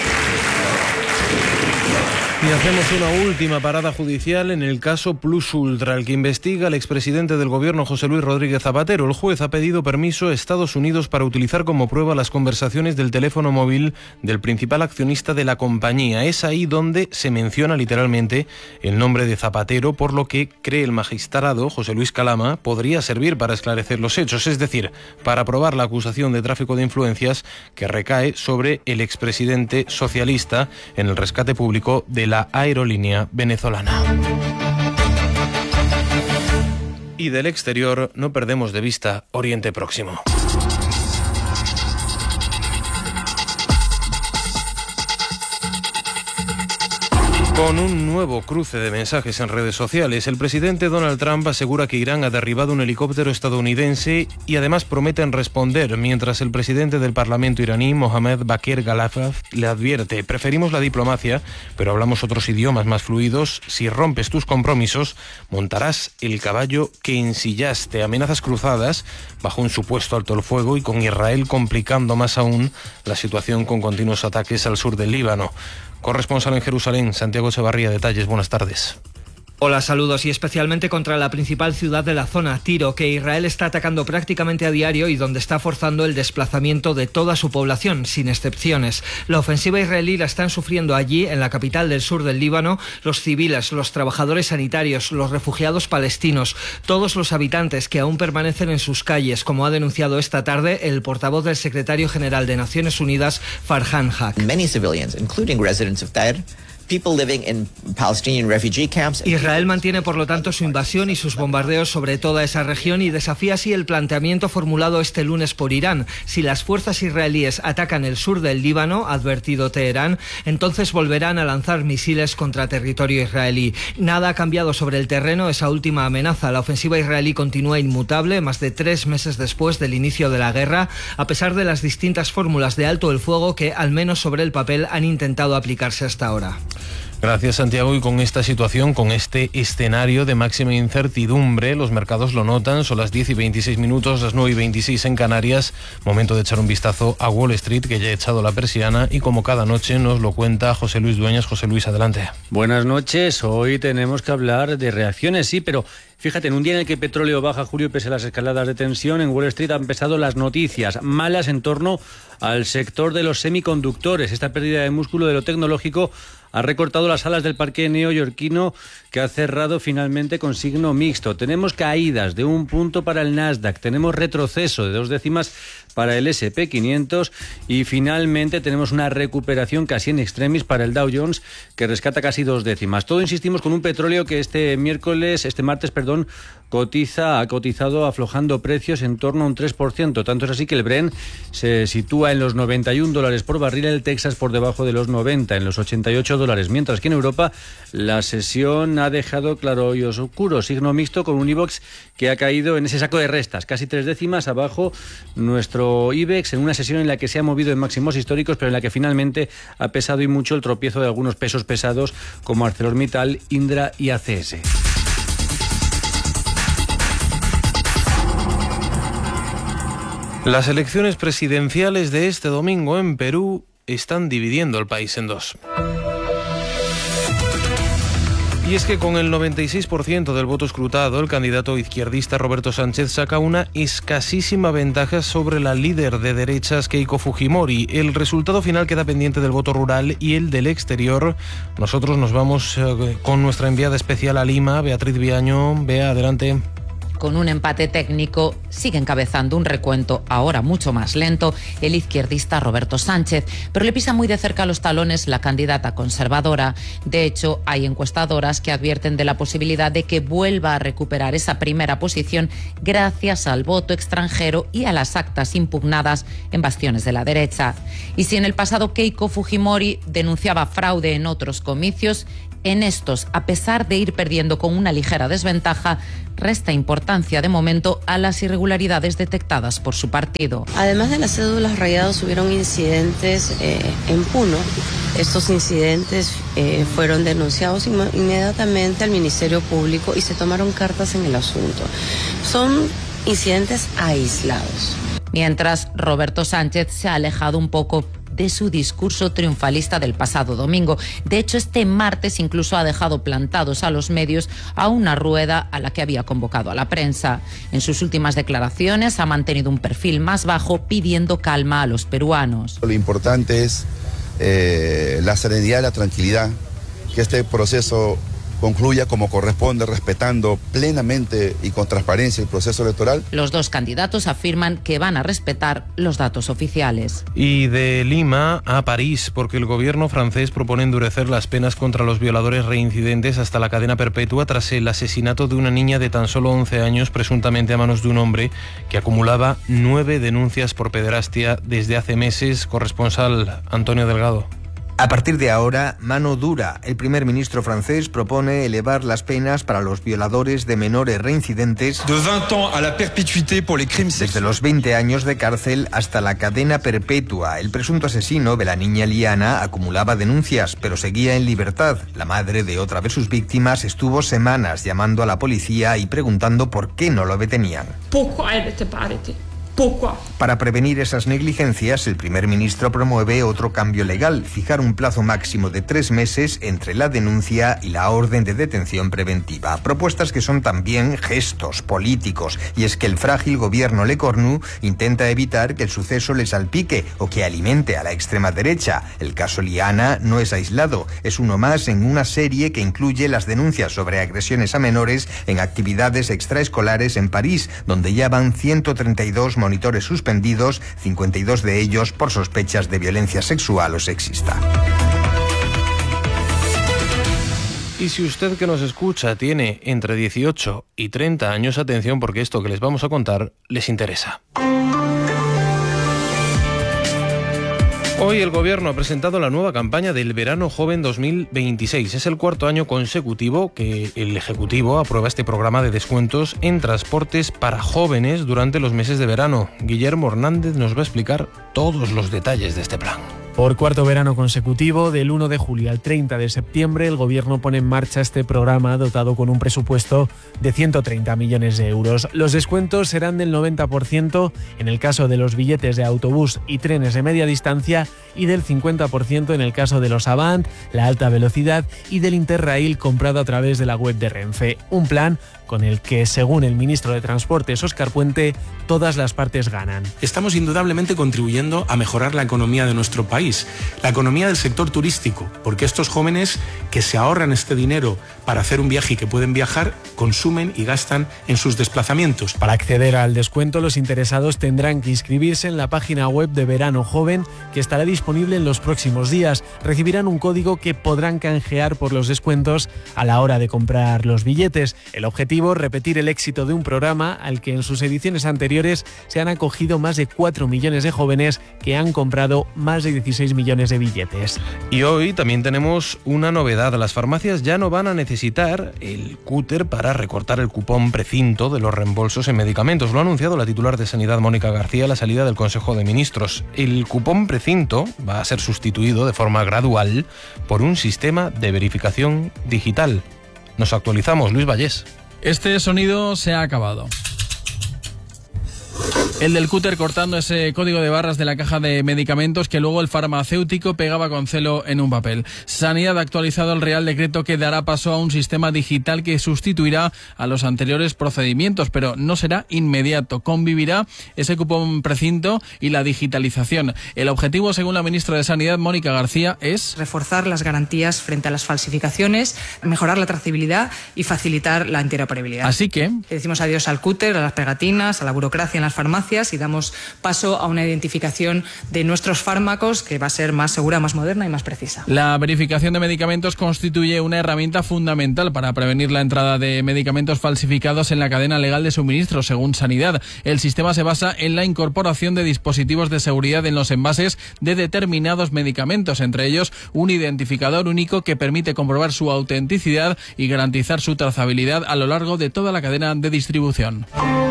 Y hacemos una última parada judicial en el caso Plus Ultra, el que investiga al expresidente del Gobierno José Luis Rodríguez Zapatero. El juez ha pedido permiso a Estados Unidos para utilizar como prueba las conversaciones del teléfono móvil del principal accionista de la compañía. Es ahí donde se menciona literalmente el nombre de Zapatero, por lo que cree el magistrado José Luis Calama podría servir para esclarecer los hechos, es decir, para probar la acusación de tráfico de influencias que recae sobre el expresidente socialista en el rescate público de la la aerolínea venezolana. Y del exterior no perdemos de vista Oriente Próximo. Con un nuevo cruce de mensajes en redes sociales, el presidente Donald Trump asegura que Irán ha derribado un helicóptero estadounidense y además prometen responder, mientras el presidente del Parlamento iraní, Mohammad Bakir Galafaf, le advierte: preferimos la diplomacia, pero hablamos otros idiomas más fluidos. Si rompes tus compromisos, montarás el caballo que ensillaste. Amenazas cruzadas bajo un supuesto alto el fuego y con Israel complicando más aún la situación con continuos ataques al sur del Líbano. Corresponsal en Jerusalén, Santiago Echevarría, detalles, buenas tardes. Hola, saludos, y especialmente contra la principal ciudad de la zona, Tiro, que Israel está atacando prácticamente a diario y donde está forzando el desplazamiento de toda su población, sin excepciones. La ofensiva israelí la están sufriendo allí, en la capital del sur del Líbano, los civiles, los trabajadores sanitarios, los refugiados palestinos, todos los habitantes que aún permanecen en sus calles, como ha denunciado esta tarde el portavoz del secretario general de Naciones Unidas, Farhan Haq. Many civilians, including residents of Tyre, Israel mantiene, por lo tanto, su invasión y sus bombardeos sobre toda esa región y desafía así el planteamiento formulado este lunes por Irán. Si las fuerzas israelíes atacan el sur del Líbano, ha advertido Teherán, entonces volverán a lanzar misiles contra territorio israelí. Nada ha cambiado sobre el terreno esa última amenaza. La ofensiva israelí continúa inmutable más de tres meses después del inicio de la guerra, a pesar de las distintas fórmulas de alto el fuego que, al menos sobre el papel, han intentado aplicarse hasta ahora. Gracias, Santiago. Y con esta situación, con este escenario de máxima incertidumbre, los mercados lo notan. Son las diez y veintiséis minutos, las nueve y veintiséis en Canarias. Momento de echar un vistazo a Wall Street, que ya ha echado la persiana, y como cada noche nos lo cuenta José Luis Dueñas. José Luis, adelante. Buenas noches. Hoy tenemos que hablar de reacciones, sí, pero fíjate, en un día en el que el petróleo baja, Julio, pese a las escaladas de tensión, en Wall Street han empezado las noticias malas en torno al sector de los semiconductores. Esta pérdida de músculo de lo tecnológico ha recortado las alas del parque neoyorquino, que ha cerrado finalmente con signo mixto. Tenemos caídas de un punto para el Nasdaq, tenemos retroceso de dos décimas para el ese and pe quinientos y finalmente tenemos una recuperación casi en extremis para el Dow Jones, que rescata casi dos décimas. Todo, insistimos, con un petróleo que este miércoles, este martes, perdón, cotiza, ha cotizado aflojando precios en torno a un tres por ciento. Tanto es así que el Brent se sitúa en los noventa y un dólares por barril, el Texas por debajo de los noventa, en los ochenta y ocho dólares, mientras que en Europa la sesión ha dejado claro y oscuro, signo mixto, con un IBEX que ha caído en ese saco de restas, casi tres décimas abajo nuestro IBEX, en una sesión en la que se ha movido en máximos históricos, pero en la que finalmente ha pesado y mucho el tropiezo de algunos pesos pesados como ArcelorMittal, Indra y A C S. Las elecciones presidenciales de este domingo en Perú están dividiendo el país en dos. Y es que con el noventa y seis por ciento del voto escrutado, el candidato izquierdista Roberto Sánchez saca una escasísima ventaja sobre la líder de derechas Keiko Fujimori. El resultado final queda pendiente del voto rural y el del exterior. Nosotros nos vamos eh, con nuestra enviada especial a Lima, Beatriz Viaño. Bea, adelante. Con un empate técnico, sigue encabezando un recuento ahora mucho más lento el izquierdista Roberto Sánchez, pero le pisa muy de cerca los talones la candidata conservadora. De hecho, hay encuestadoras que advierten de la posibilidad de que vuelva a recuperar esa primera posición gracias al voto extranjero y a las actas impugnadas en bastiones de la derecha. Y si en el pasado Keiko Fujimori denunciaba fraude en otros comicios, en estos, a pesar de ir perdiendo con una ligera desventaja, resta importancia de momento a las irregularidades detectadas por su partido. Además de las cédulas rayadas, hubieron incidentes eh, en Puno. Estos incidentes eh, fueron denunciados inm- inmediatamente al Ministerio Público y se tomaron cartas en el asunto. Son incidentes aislados. Mientras, Roberto Sánchez se ha alejado un poco de su discurso triunfalista del pasado domingo. De hecho, este martes incluso ha dejado plantados a los medios a una rueda a la que había convocado a la prensa. En sus últimas declaraciones ha mantenido un perfil más bajo, pidiendo calma a los peruanos. Lo importante es eh, la serenidad y la tranquilidad, que este proceso concluya como corresponde, respetando plenamente y con transparencia el proceso electoral. Los dos candidatos afirman que van a respetar los datos oficiales. Y de Lima a París, porque el gobierno francés propone endurecer las penas contra los violadores reincidentes hasta la cadena perpetua tras el asesinato de una niña de tan solo once años, presuntamente a manos de un hombre que acumulaba nueve denuncias por pederastia desde hace meses. Corresponsal Antonio Delgado. A partir de ahora, mano dura. El primer ministro francés propone elevar las penas para los violadores de menores reincidentes de veinte ans a la perpétuité pour les crimes desde los veinte años de cárcel hasta la cadena perpetua. El presunto asesino de la niña Liana acumulaba denuncias, pero seguía en libertad. La madre de otra de sus víctimas estuvo semanas llamando a la policía y preguntando por qué no lo detenían. Pourquoi elle n'était pas arrêtée? Para prevenir esas negligencias, el primer ministro promueve otro cambio legal, fijar un plazo máximo de tres meses entre la denuncia y la orden de detención preventiva. Propuestas que son también gestos políticos, y es que el frágil gobierno Le Cornu intenta evitar que el suceso le salpique o que alimente a la extrema derecha. El caso Liana no es aislado, es uno más en una serie que incluye las denuncias sobre agresiones a menores en actividades extraescolares en París, donde ya van ciento treinta y dos monitores suspendidos, cincuenta y dos de ellos por sospechas de violencia sexual o sexista. Y si usted que nos escucha tiene entre dieciocho y treinta años, atención, porque esto que les vamos a contar les interesa. Hoy el Gobierno ha presentado la nueva campaña del Verano Joven dos mil veintiséis. Es el cuarto año consecutivo que el Ejecutivo aprueba este programa de descuentos en transportes para jóvenes durante los meses de verano. Guillermo Hernández nos va a explicar todos los detalles de este plan. Por cuarto verano consecutivo, del uno de julio al treinta de septiembre, el Gobierno pone en marcha este programa dotado con un presupuesto de ciento treinta millones de euros. Los descuentos serán del noventa por ciento en el caso de los billetes de autobús y trenes de media distancia y del cincuenta por ciento en el caso de los Avant, la alta velocidad y del Interrail comprado a través de la web de Renfe. Un plan con el que, según el ministro de Transportes, Óscar Puente, todas las partes ganan. Estamos indudablemente contribuyendo a mejorar la economía de nuestro país, la economía del sector turístico, porque estos jóvenes que se ahorran este dinero para hacer un viaje y que pueden viajar, consumen y gastan en sus desplazamientos. Para acceder al descuento, los interesados tendrán que inscribirse en la página web de Verano Joven, que estará disponible en los próximos días. Recibirán un código que podrán canjear por los descuentos a la hora de comprar los billetes. El objetivo: repetir el éxito de un programa al que en sus ediciones anteriores se han acogido más de cuatro millones de jóvenes que han comprado más de dieciséis millones de billetes. Y hoy también tenemos una novedad. Las farmacias ya no van a necesitar el cúter para recortar el cupón precinto de los reembolsos en medicamentos. Lo ha anunciado la titular de Sanidad, Mónica García, a la salida del Consejo de Ministros. El cupón precinto va a ser sustituido de forma gradual por un sistema de verificación digital. Nos actualizamos, Luis Vallés. Este sonido se ha acabado. El del cúter cortando ese código de barras de la caja de medicamentos que luego el farmacéutico pegaba con celo en un papel. Sanidad ha actualizado el Real Decreto que dará paso a un sistema digital que sustituirá a los anteriores procedimientos, pero no será inmediato. Convivirá ese cupón precinto y la digitalización. El objetivo, según la ministra de Sanidad, Mónica García, es reforzar las garantías frente a las falsificaciones, mejorar la trazabilidad y facilitar la interoperabilidad. Así que Le decimos adiós al cúter, a las pegatinas, a la burocracia en las farmacias y damos paso a una identificación de nuestros fármacos que va a ser más segura, más moderna y más precisa. La verificación de medicamentos constituye una herramienta fundamental para prevenir la entrada de medicamentos falsificados en la cadena legal de suministro, según Sanidad. El sistema se basa en la incorporación de dispositivos de seguridad en los envases de determinados medicamentos, entre ellos un identificador único que permite comprobar su autenticidad y garantizar su trazabilidad a lo largo de toda la cadena de distribución.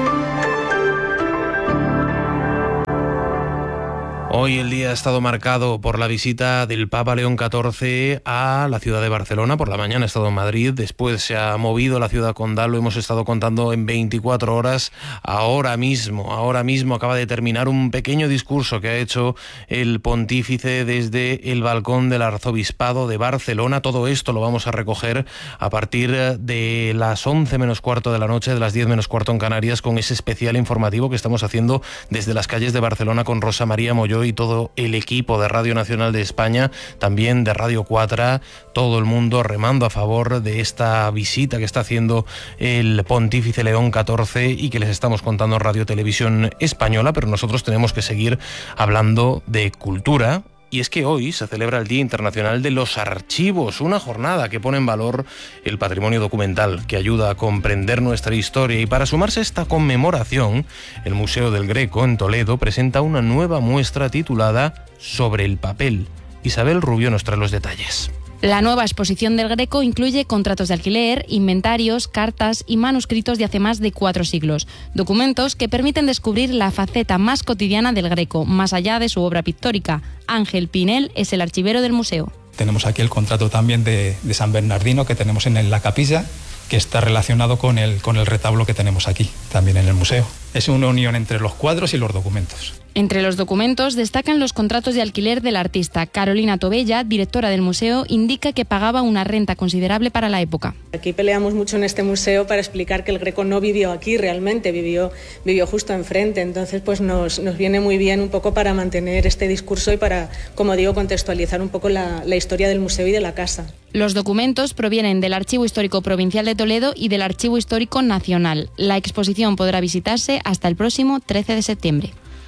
Hoy el día ha estado marcado por la visita del Papa León catorce a la ciudad de Barcelona. Por la mañana ha estado en Madrid, después se ha movido a la ciudad condal, lo hemos estado contando en veinticuatro horas. Ahora mismo, ahora mismo acaba de terminar un pequeño discurso que ha hecho el pontífice desde el balcón del Arzobispado de Barcelona. Todo esto lo vamos a recoger a partir de las once menos cuarto de la noche, de las diez menos cuarto en Canarias, con ese especial informativo que estamos haciendo desde las calles de Barcelona con Rosa María Molló y todo el equipo de Radio Nacional de España, también de Radio cuatro, todo el mundo remando a favor de esta visita que está haciendo el pontífice León catorce y que les estamos contando en Radio Televisión Española, pero nosotros tenemos que seguir hablando de cultura. Y es que hoy se celebra el Día Internacional de los Archivos, una jornada que pone en valor el patrimonio documental, que ayuda a comprender nuestra historia. Y para sumarse a esta conmemoración, el Museo del Greco en Toledo presenta una nueva muestra titulada Sobre el papel. Isabel Rubio nos trae los detalles. La nueva exposición del Greco incluye contratos de alquiler, inventarios, cartas y manuscritos de hace más de cuatro siglos. Documentos que permiten descubrir la faceta más cotidiana del Greco, más allá de su obra pictórica. Ángel Pinel es el archivero del museo. Tenemos aquí el contrato también de, de San Bernardino que tenemos en la capilla, que está relacionado con el, con el retablo que tenemos aquí, también en el museo. Es una unión entre los cuadros y los documentos. Entre los documentos destacan los contratos de alquiler del artista. Carolina Tobella, directora del museo, indica que pagaba una renta considerable para la época. Aquí peleamos mucho en este museo para explicar que el Greco no vivió aquí realmente, vivió, vivió justo enfrente. Entonces pues nos, nos viene muy bien un poco para mantener este discurso y para, como digo, contextualizar un poco la, la historia del museo y de la casa. Los documentos provienen del Archivo Histórico Provincial de Toledo y del Archivo Histórico Nacional. La exposición podrá visitarse hasta el próximo trece de septiembre.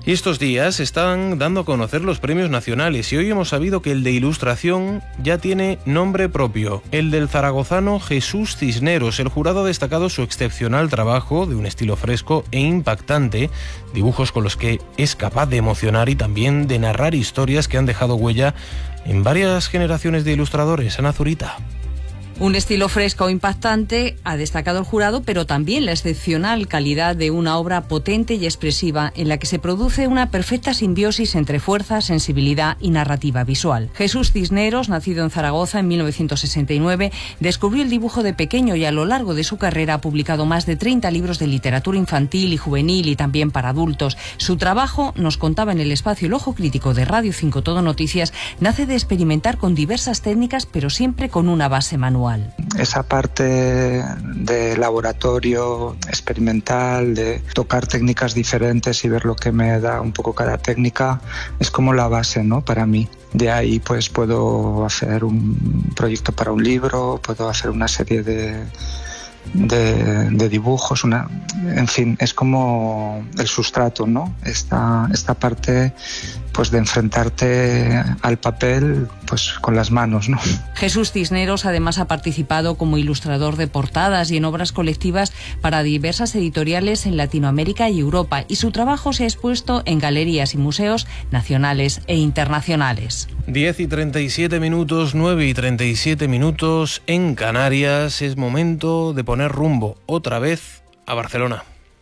Y estos días se están dando a conocer los premios nacionales y hoy hemos sabido que el de ilustración ya tiene nombre propio, el del zaragozano Jesús Cisneros. El jurado ha destacado su excepcional trabajo de un estilo fresco e impactante, dibujos con los que es capaz de emocionar y también de narrar historias que han dejado huella en varias generaciones de ilustradores. Ana Zurita. Un estilo fresco o impactante ha destacado el jurado, pero también la excepcional calidad de una obra potente y expresiva en la que se produce una perfecta simbiosis entre fuerza, sensibilidad y narrativa visual. Jesús Cisneros, nacido en Zaragoza en mil novecientos sesenta y nueve, descubrió el dibujo de pequeño y a lo largo de su carrera ha publicado más de treinta libros de literatura infantil y juvenil y también para adultos. Su trabajo, nos contaba en el espacio El Ojo Crítico de Radio cinco Todo Noticias, nace de experimentar con diversas técnicas, pero siempre con una base manual. Esa parte de laboratorio experimental, de tocar técnicas diferentes y ver lo que me da un poco cada técnica, es como la base, ¿no?, para mí. De ahí pues puedo hacer un proyecto para un libro, puedo hacer una serie de, de, de dibujos, una, en fin, es como el sustrato, ¿no? Esta, esta parte pues de enfrentarte al papel pues con las manos, ¿no? Jesús Cisneros además ha participado como ilustrador de portadas y en obras colectivas para diversas editoriales en Latinoamérica y Europa, y su trabajo se ha expuesto en galerías y museos nacionales e internacionales. diez y treinta y siete minutos, nueve y treinta y siete minutos en Canarias. Es momento de poner rumbo otra vez a Barcelona.